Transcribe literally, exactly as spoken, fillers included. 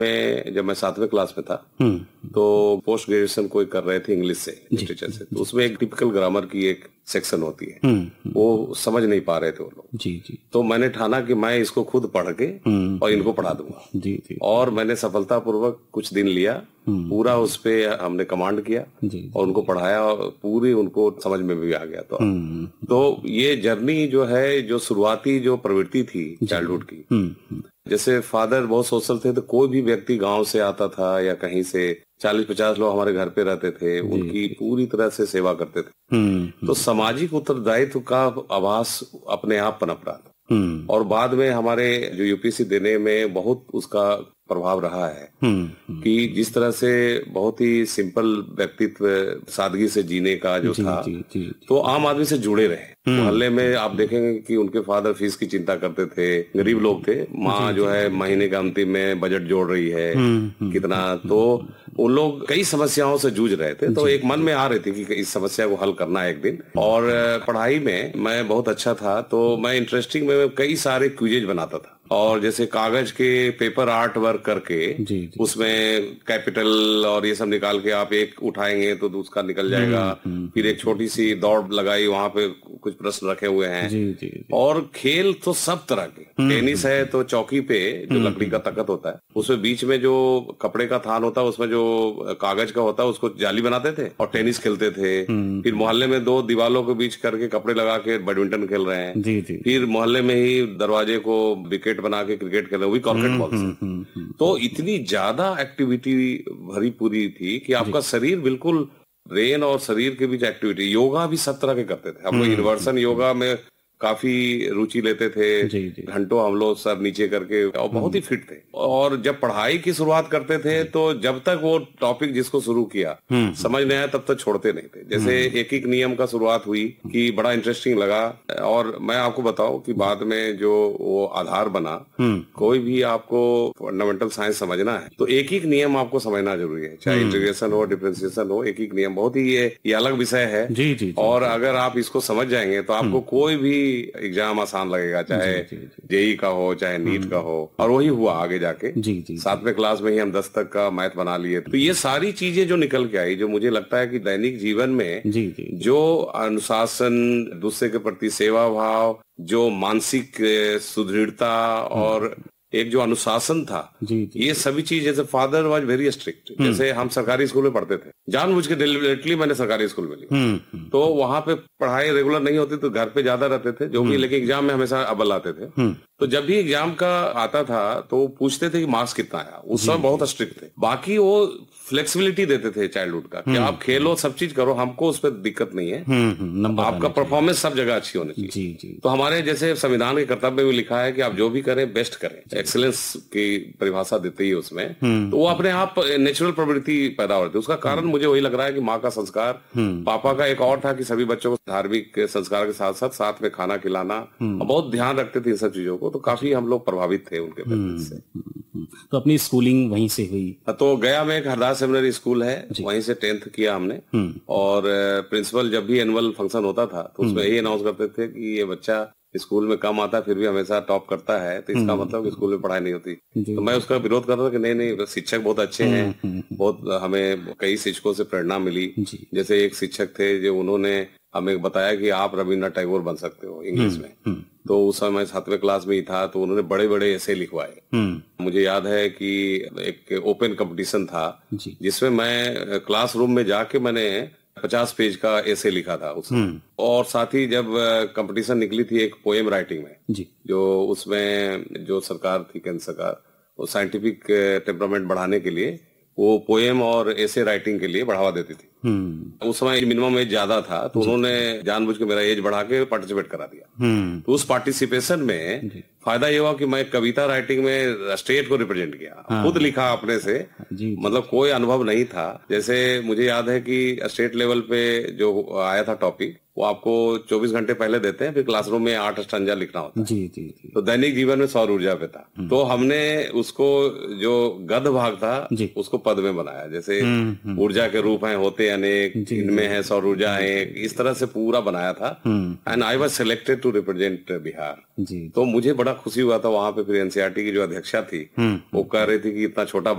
में जब मैं सातवें क्लास में था हम्म तो पोस्ट ग्रेजुएशन कोई कर रहे थे इंग्लिश से, लिटरेचर से, तो उसमें एक टिपिकल ग्रामर की एक सेक्शन होती है, हम्म वो समझ नहीं पा रहे थे वो लोग। जी जी तो मैंने ठाना कि मैं इसको खुद पढ़ के और इनको पढ़ा दूंगा। जी जी और मैंने सफलतापूर्वक कुछ दिन लिया, पूरा उस पे हमने कमांड किया जी और उनको पढ़ाया और पूरी उनको समझ में भी आ गया। तो हम्म तो ये जर्नी जो है, जो शुरुआती जो प्रवृत्ति थी चाइल्डहुड की, हम्म जैसे फादर बहुत सोशल थे, तो कोई भी व्यक्ति गांव से आता था या कहीं से, चालीस पचास लोग हमारे घर पे रहते थे, उनकी पूरी तरह से सेवा करते थे। हम्म तो सामाजिक उत्तरदायित्व का आभास अपने आप पनप रहा था। हम्म और बाद में हमारे जो यूपीएससी देने में बहुत उसका प्रभाव रहा है हम्म कि जिस तरह से बहुत ही सिंपल व्यक्तित्व, सादगी से जीने का जो जी था, जी जी तो आम आदमी से जुड़े रहे। मोहल्ले में आप देखेंगे कि उनके फादर फीस की चिंता करते थे, गरीब लोग थे, माँ जो है महीने के अंतिम में बजट जोड़ रही है कितना, तो उन लोग कई समस्याओं से जूझ रहे थे। तो एक मन में आ रही थी कि इस समस्या को हल करना है एक दिन। और पढ़ाई में मैं बहुत अच्छा था, तो मैं इंटरेस्टिंग में कई सारे क्विजेज बनाता था, और जैसे कागज के पेपर आर्ट वर्क करके जी, जी, उसमें कैपिटल और ये सब निकाल के आप एक उठाएंगे तो दूसरा निकल जाएगा। फिर एक छोटी सी दौड़ लगाई, वहां पे कुछ प्रश्न रखे हुए हैं। जी जी जी और खेल तो सब तरह के, टेनिस है तो चौकी पे जो लकड़ी का तख्त होता है, उसमें बीच में जो कपड़े का थान होता है, उसमें जो कागज का होता है, उसको जाली बनाते थे और टेनिस खेलते थे। फिर मोहल्ले में दो दीवालों के बीच करके कपड़े लगा के बैडमिंटन खेल रहे हैं। जी जी फिर मोहल्ले में ही दरवाजे को विकेट बना के क्रिकेट खेल रहे हैं, वही कॉर्केट बॉल से। तो इतनी ज्यादा एक्टिविटी भरी पूरी थी कि आपका शरीर बिल्कुल, ब्रेन और शरीर के बीच एक्टिविटी, योगा भी सब तरह के करते थे हम लोग। इन्वर्सन योगा में काफी रुचि लेते थे, जी, जी। घंटों हम लोग सर नीचे करके, और बहुत ही फिट थे। और जब पढ़ाई की शुरुआत करते थे तो जब तक वो टॉपिक जिसको शुरू किया समझ नहीं आया तब तक छोड़ते नहीं थे। जैसे एक एक नियम का शुरुआत हुई कि बड़ा इंटरेस्टिंग लगा। और मैं आपको बताऊं कि बाद में जो वो आधार बना, कोई भी आपको फंडामेंटल साइंस समझना है तो एक एक नियम आपको समझना जरूरी है, चाहे इंटीग्रेशन हो, डिफरेंशिएशन हो, एक एक नियम बहुत ही ये, ये अलग विषय है। जी, जी, जी, और अगर आप इसको समझ जाएंगे तो आपको कोई भी एग्जाम आसान लगेगा, चाहे जेई का हो, चाहे नीट का हो। और वही हुआ आगे जाके। जी, जी, सातवें क्लास में ही हम दस तक का मैथ बना लिए। तो ये सारी चीजें जो निकल के आई, जो मुझे लगता है कि दैनिक जीवन में जी जी जो अनुशासन, दूसरे के प्रति सेवा भाव, जो मानसिक सुदृढ़ता और एक जो अनुशासन था, जी, जी, ये सभी चीज, जैसे फादर वाज वेरी स्ट्रिक्ट। जैसे हम सरकारी स्कूल में पढ़ते थे, जानबूझ के डेलिबरेटली मैंने सरकारी स्कूल में लिया, तो वहां पे पढ़ाई रेगुलर नहीं होती, तो घर पे ज्यादा रहते थे जो भी, लेकिन एग्जाम में हमेशा अव्वल आते थे। तो जब भी एग्जाम का आता था तो पूछते थे कि मार्क्स कितना आया। उस समय बहुत स्ट्रिक्ट थे। बाकी वो फ्लेक्सिबिलिटी देते थे चाइल्डहुड का कि आप खेलो, सब चीज करो, हमको उस पर दिक्कत नहीं है, नंबर आपका परफॉर्मेंस सब जगह अच्छी होनी चाहिए। जी जी तो हमारे जैसे संविधान के कर्तव्य में लिखा है कि आप जो भी करें बेस्ट करें, एक्सीलेंस की परिभाषा देते ही उसमें, तो वो अपने आप नेचुरल प्रवृत्ति पैदा होती है। उसका कारण मुझे वही लग रहा है कि माँ का संस्कार, पापा का एक और था कि सभी बच्चों को धार्मिक संस्कार के साथ साथ साथ में खाना खिलाना, और बहुत ध्यान रखते थे इन सब चीजों को। तो काफी हम लोग प्रभावित थे उनके प्रति से। तो अपनी स्कूलिंग वहीं से हुई? तो गया में एक हरदास सेमिनरी स्कूल है, वहीं से टेंथ किया हमने। और प्रिंसिपल जब भी एनुअल फंक्शन होता था तो उसमें यही अनाउंस करते थे कि ये बच्चा स्कूल में कम आता फिर भी हमेशा टॉप करता है, तो इसका मतलब कि स्कूल में पढ़ाई नहीं होती। तो मैं उसका विरोध करता था कि नहीं नहीं, शिक्षक बहुत अच्छे हैं, बहुत हमें कई शिक्षकों से प्रेरणा मिली। जैसे एक शिक्षक थे जो उन्होंने हमें बताया कि आप रविन्द्रनाथ टैगोर बन सकते हो इंग्लिश में। तो उस समय सातवें क्लास में ही था, तो उन्होंने बड़े बड़े ऐसे लिखवाए। मुझे याद है कि एक ओपन कंपटीशन था जिसमें मैं क्लासरूम में जाके मैंने पचास पेज का ऐसे लिखा था उसमें। और साथ ही जब कंपटीशन निकली थी एक पोएम राइटिंग में जी। जो उसमें जो सरकार थी, केंद्र सरकार, वो साइंटिफिक टेम्परामेंट बढ़ाने के लिए वो पोएम और ऐसे राइटिंग के लिए बढ़ावा देती थी। उस समय मिनिमम एज ज्यादा था, तो उन्होंने जानबूझ के मेरा एज बढ़ा के पार्टिसिपेट करा दिया। तो उस पार्टिसिपेशन में फायदा ये हुआ कि मैं कविता राइटिंग में स्टेट को रिप्रेजेंट किया, हाँ। खुद लिखा अपने से, जी, मतलब कोई अनुभव नहीं था। जैसे मुझे याद है कि स्टेट लेवल पे जो आया था टॉपिक, वो आपको चौबीस घंटे पहले देते हैं, फिर क्लासरूम में आठ स्टैंजा लिखना होता है। जी, जी, जी। तो दैनिक जीवन में सौर ऊर्जा पे था, तो हमने उसको जो गद्य भाग था उसको पद में बनाया। जैसे ऊर्जा के रूप हैं होते अनेक, इनमें है सौर ऊर्जा है, इस तरह से पूरा बनाया था। And I was selected to represent Bihar. तो मुझे बड़ा खुशी हुआ था वहां पे। फिर एनसीईआरटी की जो अध्यक्षा थी वो कह रही थी कि इतना छोटा